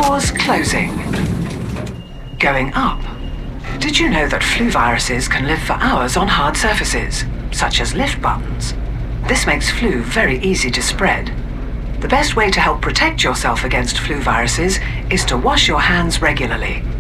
Doors closing. Going up. Did you know that flu viruses can live for hours on hard surfaces, such as lift buttons? This makes flu very easy to spread. The best way to help protect yourself against flu viruses is to wash your hands regularly.